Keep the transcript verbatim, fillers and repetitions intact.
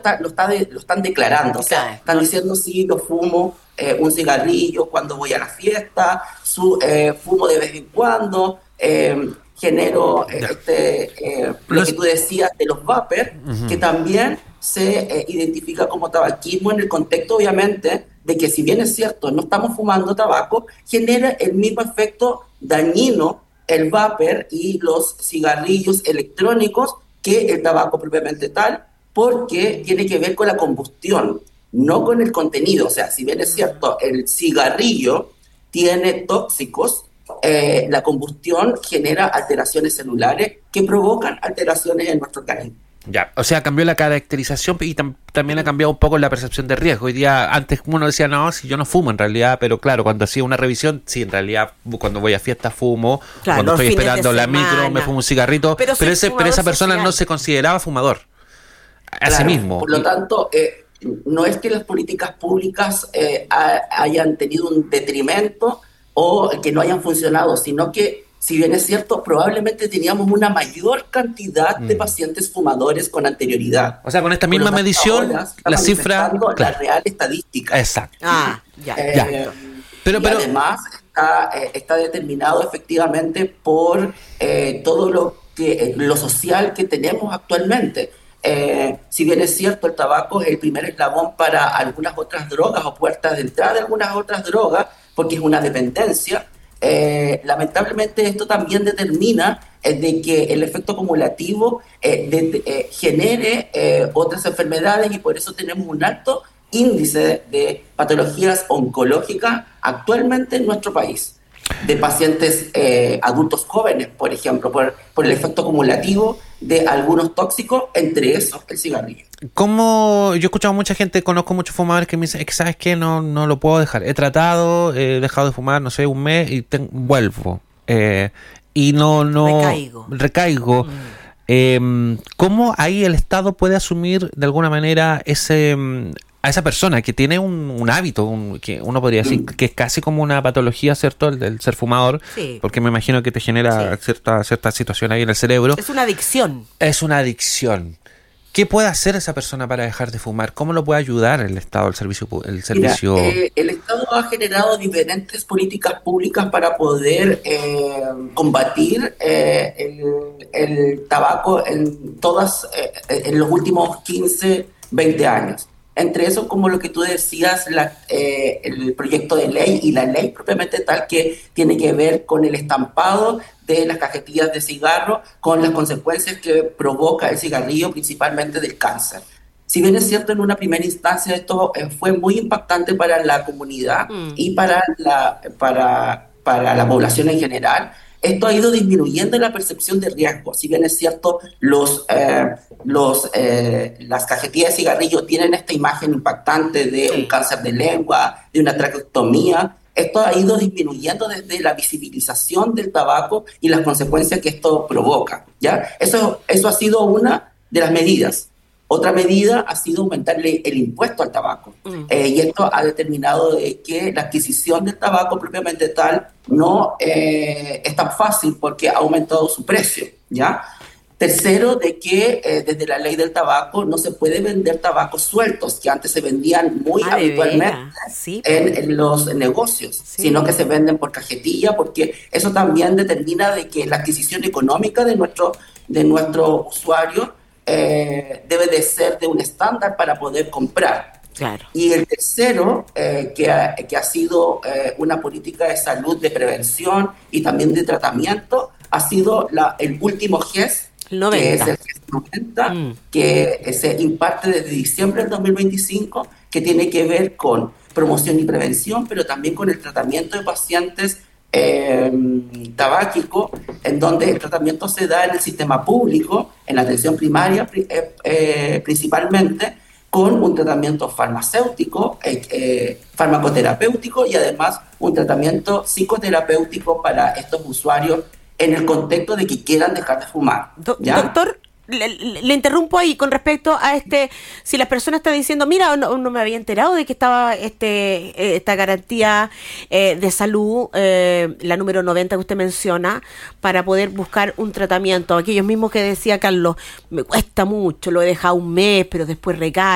está, lo, está de, lo están declarando, o sea, Claro. están diciendo sí, yo fumo eh, un cigarrillo cuando voy a la fiesta, su, eh, fumo de vez en cuando, eh, genero eh, Ya. este, eh, lo que tú decías de los vapers, Uh-huh. que también se eh, identifica como tabaquismo en el contexto, obviamente, de que si bien es cierto, no estamos fumando tabaco, genera el mismo efecto dañino el vapor y los cigarrillos electrónicos que el tabaco propiamente tal, porque tiene que ver con la combustión, no con el contenido. O sea, si bien es cierto, el cigarrillo tiene tóxicos, eh, la combustión genera alteraciones celulares que provocan alteraciones en nuestro organismo. Ya, o sea, cambió la caracterización y tam- también ha cambiado un poco la percepción de riesgo. Hoy día, antes uno decía, no, si yo no fumo en realidad, pero claro, cuando hacía una revisión, sí, en realidad, cuando voy a fiesta fumo, Claro, cuando los estoy fines de esperando la semana. micro, me fumo un cigarrito, Pero pero, soy ese, pero fumador esa persona social. no se consideraba fumador a sí Claro, mismo. por lo Y- tanto, eh, no es que las políticas públicas eh, ha- hayan tenido un detrimento o que no hayan funcionado, sino que, si bien es cierto, probablemente teníamos una mayor cantidad de Mm. pacientes fumadores con anterioridad. O sea, con esta Por lo misma tanto, medición, ahora está la cifra, manifestando la claro, real estadística. exacto. Ah, ya, Eh, perfecto. Pero, y pero, además está, eh, está determinado efectivamente por eh, todo lo que eh, lo social que tenemos actualmente. Eh, si bien es cierto, el tabaco es el primer eslabón para algunas otras drogas o puertas de entrada de algunas otras drogas, porque es una dependencia, eh, lamentablemente esto también determina eh, de que el efecto acumulativo eh, de- de- eh, genere eh, otras enfermedades, y por eso tenemos un alto índice de, de patologías oncológicas actualmente en nuestro país, de pacientes eh, adultos jóvenes, por ejemplo, por, por el efecto acumulativo de algunos tóxicos, entre esos el cigarrillo. ¿cómo? Yo he escuchado a mucha gente, conozco muchos fumadores que me dicen, es que sabes qué, no, no lo puedo dejar. He tratado, he dejado de fumar, no sé, un mes y ten- vuelvo. Eh, y no, no... Recaigo. Recaigo. Mm. Eh, ¿Cómo ahí el Estado puede asumir de alguna manera ese... mm, a esa persona que tiene un, un hábito, un, que uno podría decir Mm. que es casi como una patología, ¿cierto? El, el ser fumador, Sí. porque me imagino que te genera Sí. cierta, cierta situación ahí en el cerebro. Es una adicción. Es una adicción. ¿Qué puede hacer esa persona para dejar de fumar? ¿Cómo lo puede ayudar el Estado, el servicio? pu- El Mira, servicio... eh, el Estado ha generado diferentes políticas públicas para poder eh, combatir eh, el, el tabaco en todas, eh, en los últimos quince, veinte años. Entre eso, como lo que tú decías, la, eh, el proyecto de ley y la ley propiamente tal, que tiene que ver con el estampado de las cajetillas de cigarro, con las consecuencias que provoca el cigarrillo, principalmente del cáncer. Si bien es cierto, en una primera instancia esto eh, fue muy impactante para la comunidad Mm. y para la, para, para la población en general, esto ha ido disminuyendo la percepción de riesgo. Si bien es cierto, los, eh, los, eh, las cajetillas de cigarrillo tienen esta imagen impactante de un Sí. cáncer de lengua, de una traqueotomía, esto ha ido disminuyendo desde la visibilización del tabaco y las consecuencias que esto provoca, ¿ya? Eso, eso ha sido una de las medidas. Otra medida ha sido aumentarle el impuesto al tabaco. Mm. Eh, y esto ha determinado de que la adquisición del tabaco propiamente tal no eh, es tan fácil porque ha aumentado su precio, ¿ya? Tercero, de que eh, desde la ley del tabaco no se puede vender tabacos sueltos, que antes se vendían muy Ah, ¿de habitualmente veras? Sí, en, en los negocios, Sí. sino que se venden por cajetilla, porque eso también determina de que la adquisición económica de nuestro, de nuestro usuario eh, debe de ser de un estándar para poder comprar. claro. Y el tercero, eh, que, ha, que ha sido eh, una política de salud, de prevención y también de tratamiento, ha sido la, el último G E S, El que es noventa. el G E S noventa, Mm. que se imparte desde diciembre del dos mil veinticinco, que tiene que ver con promoción y prevención, pero también con el tratamiento de pacientes eh, tabáquicos, en donde el tratamiento se da en el sistema público, en la atención primaria pri- eh, eh, principalmente, con un tratamiento farmacéutico, eh, eh, farmacoterapéutico y además un tratamiento psicoterapéutico para estos usuarios en el contexto de que quieran dejar de fumar. Do- ¿ya? Doctor, le, le- le interrumpo ahí con respecto a este, si la persona está diciendo, mira, no, no me había enterado de que estaba este eh, esta garantía eh, de salud, eh, la número noventa que usted menciona, para poder buscar un tratamiento. Aquellos mismos que decía Carlos, me cuesta mucho, lo he dejado un mes, pero después recae.